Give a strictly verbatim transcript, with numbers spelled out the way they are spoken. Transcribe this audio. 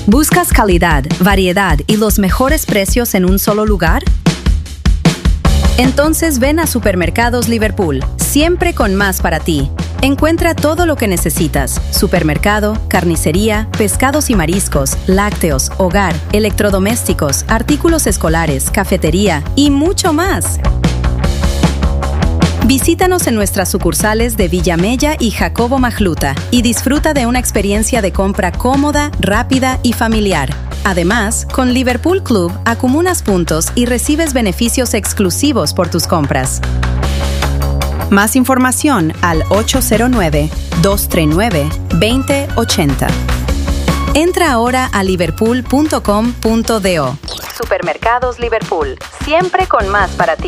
¿Buscas calidad, variedad y los mejores precios en un solo lugar? Entonces ven a Supermercados Liverpool, siempre con más para ti. Encuentra todo lo que necesitas: supermercado, carnicería, pescados y mariscos, lácteos, hogar, electrodomésticos, artículos escolares, cafetería y mucho más. Visítanos en nuestras sucursales de Villamella y Jacobo Majluta y disfruta de una experiencia de compra cómoda, rápida y familiar. Además, con Liverpool Club acumulas puntos y recibes beneficios exclusivos por tus compras. Más información al ocho cero nueve, dos tres nueve, dos cero ocho cero. Entra ahora a liverpool punto com punto do. Supermercados Liverpool, siempre con más para ti.